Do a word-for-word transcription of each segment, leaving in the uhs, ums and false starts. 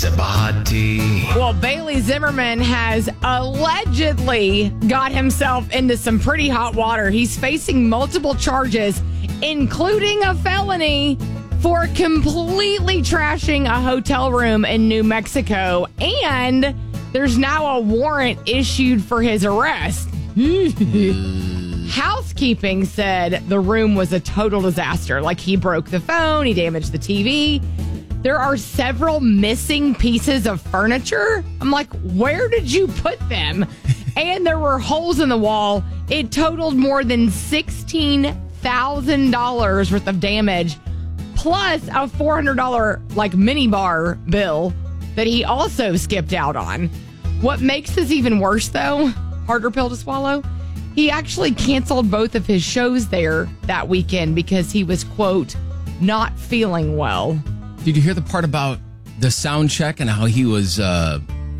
Sip a hot tea. Well, Bailey Zimmerman has allegedly got himself into some pretty hot water. He's facing multiple charges, including a felony for completely trashing a hotel room in New Mexico. And there's now a warrant issued for his arrest. Housekeeping said the room was a total disaster. Like, he broke the phone, he damaged the T V. There are several missing pieces of furniture. I'm like, where did you put them? And there were holes in the wall. It totaled more than sixteen thousand dollars worth of damage, plus a four hundred dollars like mini bar bill that he also skipped out on. What makes this even worse, though, harder pill to swallow, he actually canceled both of his shows there that weekend because he was, quote, not feeling well. Did you hear the part about the sound check and how he was uh,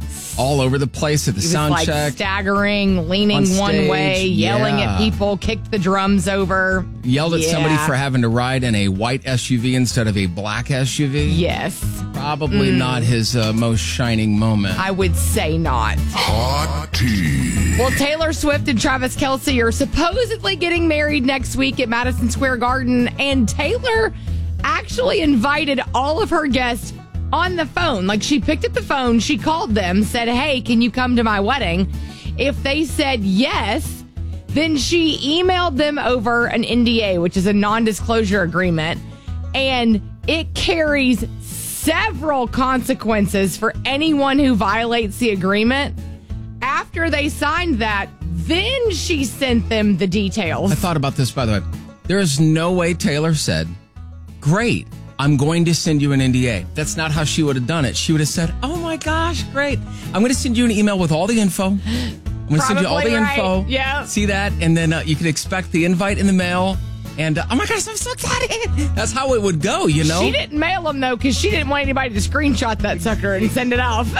all over the place at the he was sound like check? Staggering, leaning On one stage, way, yelling yeah. at people, kicked the drums over. Yelled at Yeah. somebody for having to ride in a white S U V instead of a black S U V? Yes. Probably mm. not his uh, most shining moment. I would say not. Hot tea. Well, Taylor Swift and Travis Kelce are supposedly getting married next week at Madison Square Garden, and Taylor actually invited all of her guests on the phone. Like, she picked up the phone, she called them, said, hey, can you come to my wedding? If they said yes, then she emailed them over an N D A, which is a non-disclosure agreement, and it carries several consequences for anyone who violates the agreement. After they signed that, then she sent them the details. I thought about this, by the way. There is no way Taylor said, great, I'm going to send you an N D A. That's not how she would have done it. She would have said, oh my gosh, great. I'm going to send you an email with all the info. I'm going to send you all the right. info. Yeah. See that? And then uh, you can expect the invite in the mail. And, uh, oh my gosh, I'm so excited. That's how it would go, you know? She didn't mail them, though, because she didn't want anybody to screenshot that sucker and send it off.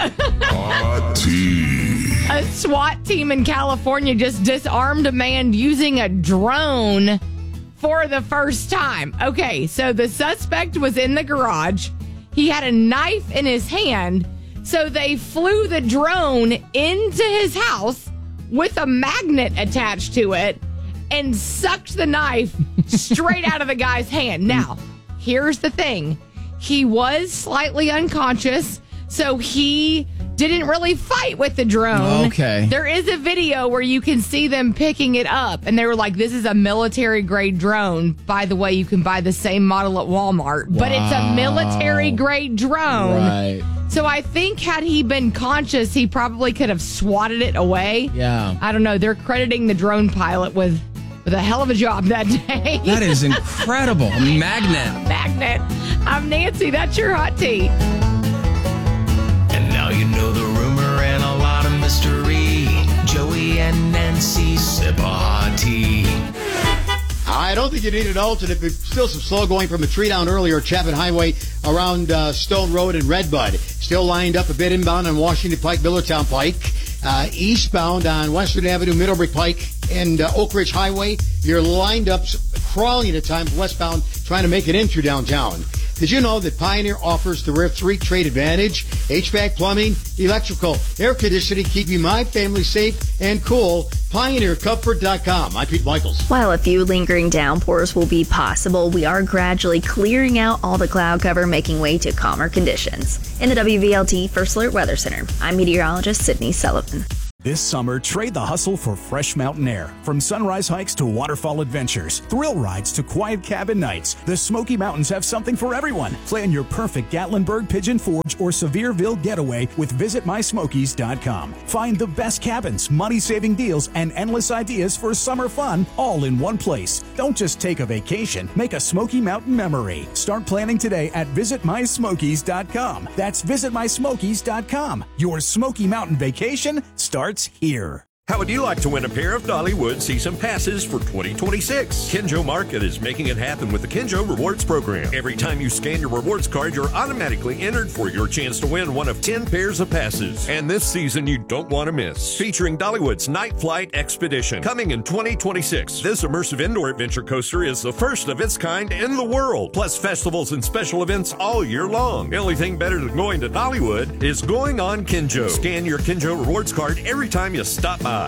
Hot tea. A SWAT team in California just disarmed a man using a drone for the first time. Okay, so the suspect was in the garage. He had a knife in his hand, so they flew the drone into his house with a magnet attached to it and sucked the knife straight out of the guy's hand. Now, here's the thing. He was slightly unconscious, so he didn't really fight with the drone. Okay. There is a video where you can see them picking it up, and they were like, this is a military-grade drone. By the way, you can buy the same model at Walmart, wow. but it's a military-grade drone. Right. So I think had he been conscious, he probably could have swatted it away. Yeah. I don't know. They're crediting the drone pilot with, with a hell of a job that day. That is incredible. A magnet. Magnet. I'm Nancy. That's your hot tea. And now you know the rumor and a lot of mystery. Joey and Nancy sip a hot tea. I don't think you need an alternate, but still some slow going from a tree down earlier at Chapman Highway around uh, Stone Road and Redbud. Still lined up a bit inbound on Washington Pike, Millertown Pike. Uh, eastbound on Western Avenue, Middlebrook Pike, and uh, Oak Ridge Highway. You're lined up, crawling at times westbound, trying to make it in through downtown. Did you know that Pioneer offers the Rare three Trade Advantage? H V A C, plumbing, electrical, air conditioning, keeping my family safe and cool. Pioneer Comfort dot com. I'm Pete Michaels. While a few lingering downpours will be possible, we are gradually clearing out all the cloud cover, making way to calmer conditions. In the W V L T First Alert Weather Center, I'm meteorologist Sydney Sullivan. This summer, trade the hustle for fresh mountain air. From sunrise hikes to waterfall adventures, thrill rides to quiet cabin nights, the Smoky Mountains have something for everyone. Plan your perfect Gatlinburg, Pigeon Forge, or Sevierville getaway with visit my smokies dot com. Find the best cabins, money-saving deals, and endless ideas for summer fun all in one place. Don't just take a vacation, make a Smoky Mountain memory. Start planning today at visit my smokies dot com. That's visit my smokies dot com. Your Smoky Mountain vacation starts here. How would you like to win a pair of Dollywood Season Passes for twenty twenty-six? Kinjo Market is making it happen with the Kinjo Rewards Program. Every time you scan your rewards card, you're automatically entered for your chance to win one of ten pairs of passes. And this season, you don't want to miss. Featuring Dollywood's Night Flight Expedition. Coming in twenty twenty-six, this immersive indoor adventure coaster is the first of its kind in the world. Plus festivals and special events all year long. The only thing better than going to Dollywood is going on Kinjo. Scan your Kinjo Rewards card every time you stop by.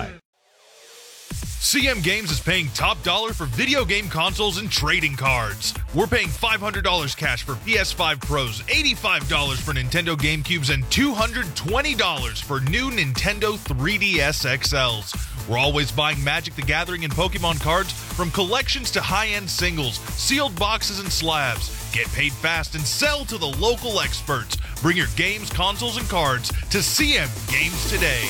C M Games is paying top dollar for video game consoles and trading cards. We're paying five hundred dollars cash for P S five Pros, eighty-five dollars for Nintendo GameCubes, and two hundred twenty dollars for new Nintendo three D S X Ls. We're always buying Magic the Gathering and Pokemon cards, from collections to high-end singles, sealed boxes and slabs. Get paid fast and sell to the local experts. Bring your games, consoles, and cards to C M Games today.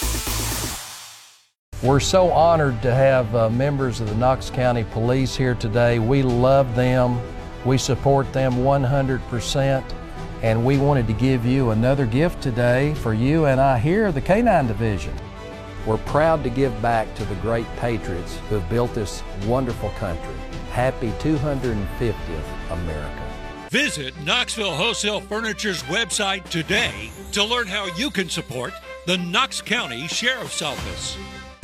We're so honored to have uh, members of the Knox County Police here today. We love them. We support them one hundred percent. And we wanted to give you another gift today for you and I here at the K nine Division. We're proud to give back to the great patriots who have built this wonderful country. Happy two hundred fiftieth America. Visit Knoxville Wholesale Furniture's website today to learn how you can support the Knox County Sheriff's Office.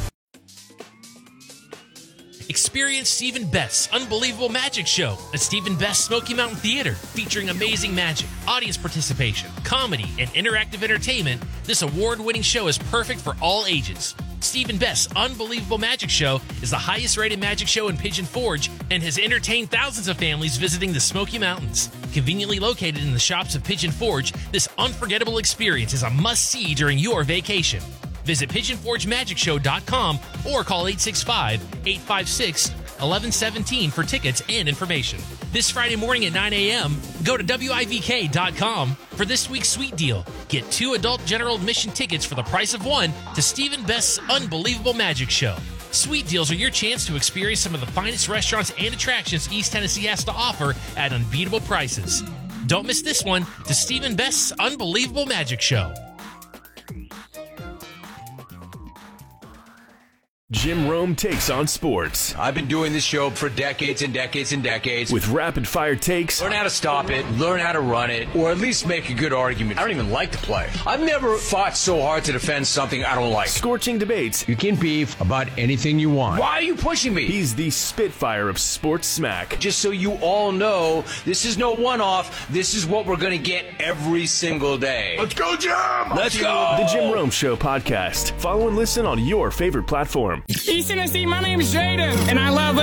Experience Stephen Best's Unbelievable Magic Show at Stephen Best's Smoky Mountain Theater. Featuring amazing magic, audience participation, comedy, and interactive entertainment, this award-winning show is perfect for all ages. Stephen Best's Unbelievable Magic Show is the highest-rated magic show in Pigeon Forge and has entertained thousands of families visiting the Smoky Mountains. Conveniently located in the shops of Pigeon Forge, this unforgettable experience is a must-see during your vacation. Visit pigeon forge magic show dot com or call eight six five, eight five six, one one one seven for tickets and information. This Friday morning at nine a.m., go to W I V K dot com for this week's sweet deal. Get two adult general admission tickets for the price of one to Stephen Best's Unbelievable Magic Show. Sweet deals are your chance to experience some of the finest restaurants and attractions East Tennessee has to offer at unbeatable prices. Don't miss this one to Stephen Best's Unbelievable Magic Show. Jim Rome takes on sports. I've been doing this show for decades and decades and decades. With rapid-fire takes. Learn how to stop it, learn how to run it, or at least make a good argument. I don't even like the play. I've never fought so hard to defend something I don't like. Scorching debates. You can beef about anything you want. Why are you pushing me? He's the Spitfire of sports smack. Just so you all know, this is no one-off. This is what we're going to get every single day. Let's go, Jim! Let's go! The Jim Rome Show podcast. Follow and listen on your favorite platform. East Tennessee, my name is Jaden, and I love